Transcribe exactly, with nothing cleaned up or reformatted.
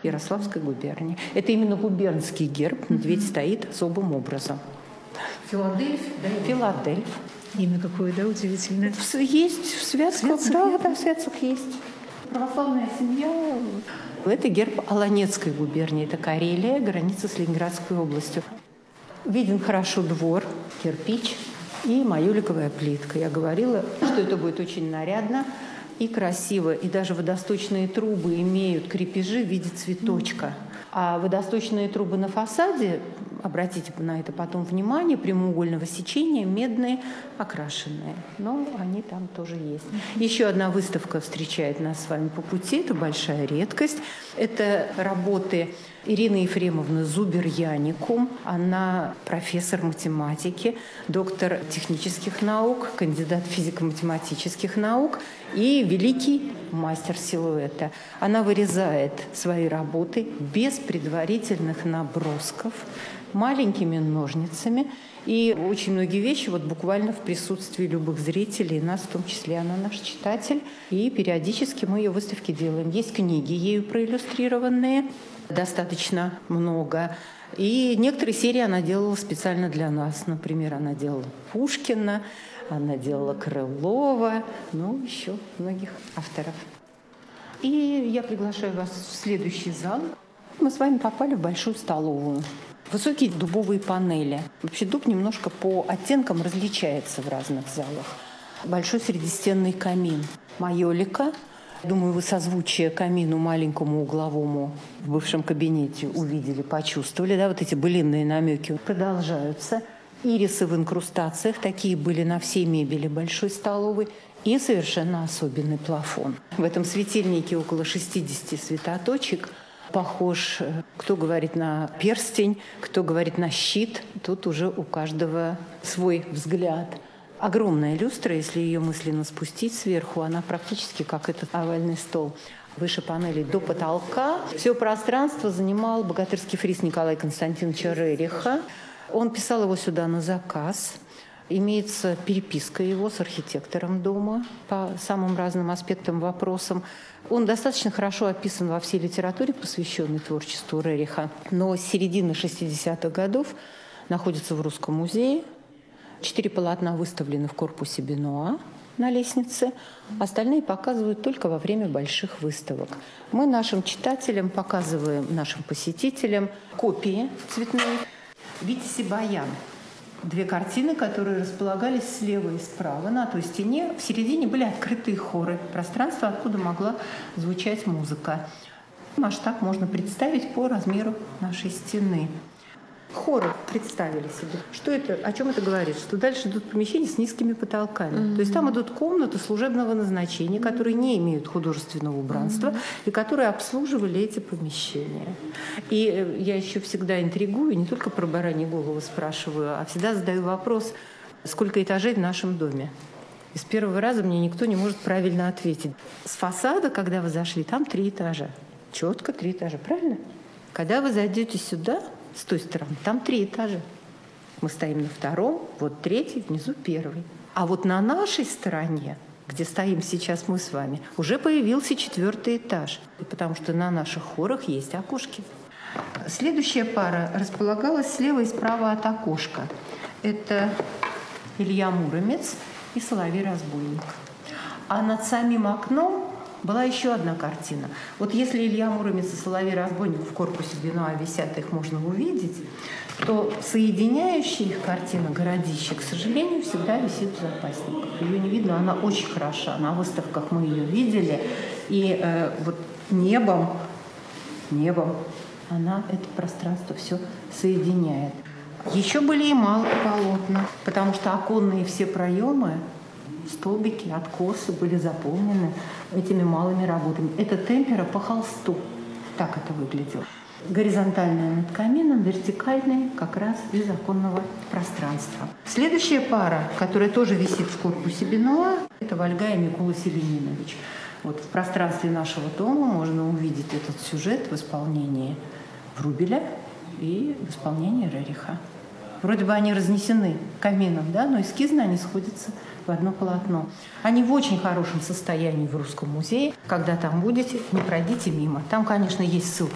Ярославской губернии. Это именно губернский герб, медведь mm-hmm. стоит особым образом. Филадельф? Да, Филадельф. Имя какое, да, удивительное. Есть в Святском, Святцах, да, да, в Святцах есть. Православная семья. Это герб Аланецкой губернии, это Карелия, граница с Ленинградской областью. Виден хорошо двор, кирпич и майоликовая плитка. Я говорила, что это будет очень нарядно и красиво. И даже водосточные трубы имеют крепежи в виде цветочка. А водосточные трубы на фасаде, обратите на это потом внимание, прямоугольного сечения, медные, окрашенные. Но они там тоже есть. Еще одна выставка встречает нас с вами по пути. Это большая редкость. Это работы Ирины Ефремовны Зубер-Яникум. Она профессор математики, доктор технических наук, кандидат физико-математических наук и великий мастер силуэта. Она вырезает свои работы без предварительных набросков, маленькими ножницами. И очень многие вещи вот буквально в присутствии любых зрителей, нас в том числе, она наш читатель. И периодически мы ее выставки делаем. Есть книги ею проиллюстрированные, достаточно много. И некоторые серии она делала специально для нас. Например, она делала Пушкина, она делала Крылова, ну, еще многих авторов. И я приглашаю вас в следующий зал. Мы с вами попали в большую столовую. Высокие дубовые панели. Вообще дуб немножко по оттенкам различается в разных залах. Большой средистенный камин. Майолика. Думаю, вы созвучие камину маленькому угловому в бывшем кабинете увидели, почувствовали. Да, вот эти былинные намеки продолжаются. Ирисы в инкрустациях. Такие были на всей мебели большой столовой. И совершенно особенный плафон. В этом светильнике около шестидесяти светоточек. Похож, кто говорит на перстень, кто говорит на щит. Тут уже у каждого свой взгляд. Огромная люстра, если ее мысленно спустить сверху, она практически как этот овальный стол. Выше панелей до потолка. Все пространство занимал богатырский фриз Николая Константиновича Рериха. Он писал его сюда на заказ. Имеется переписка его с архитектором дома по самым разным аспектам, вопросам. Он достаточно хорошо описан во всей литературе, посвященной творчеству Рериха. Но с середины шестидесятых годов находится в Русском музее. Четыре полотна выставлены в корпусе Бенуа на лестнице. Остальные показывают только во время больших выставок. Мы нашим читателям показываем, нашим посетителям копии цветные. «Витязь и Баян». Две картины, которые располагались слева и справа на той стене. В середине были открытые хоры, пространство, откуда могла звучать музыка. Масштаб можно представить по размеру нашей стены. Хоры представили себе. Что это, о чем это говорит? Что дальше идут помещения с низкими потолками. Mm-hmm. То есть там идут комнаты служебного назначения, которые не имеют художественного убранства mm-hmm. и которые обслуживали эти помещения. И я еще всегда интригую, не только про бараньи головы спрашиваю, а всегда задаю вопрос, сколько этажей в нашем доме. И с первого раза мне никто не может правильно ответить. С фасада, когда вы зашли, там три этажа. Четко три этажа, правильно? Когда вы зайдете сюда, с той стороны, там три этажа. Мы стоим на втором, вот третий, внизу первый. А вот на нашей стороне, где стоим сейчас мы с вами, уже появился четвертый этаж, потому что на наших хорах есть окошки. Следующая пара располагалась слева и справа от окошка. Это Илья Муромец и Соловей-разбойник. А над самим окном была еще одна картина. Вот если Илья Муромец и Соловей-разбойник в корпусе Бенуа висят, их можно увидеть, то соединяющая их картина «Городище», к сожалению, всегда висит в запасниках. Ее не видно, она очень хороша. На выставках мы ее видели. И э, вот небом, небом она это пространство все соединяет. Еще были и малые полотна, потому что оконные все проемы, столбики, откосы были заполнены этими малыми работами. Это темпера по холсту. Так это выглядело. Горизонтальная над камином, вертикальная как раз из оконного пространства. Следующая пара, которая тоже висит в корпусе Бенуа, это Вольга и Микола Селенинович. Вот в пространстве нашего дома можно увидеть этот сюжет в исполнении Врубеля и в исполнении Рериха. Вроде бы они разнесены камином, да, но эскизно они сходятся в одно полотно. Они в очень хорошем состоянии в Русском музее. Когда там будете, не пройдите мимо. Там, конечно, есть ссылка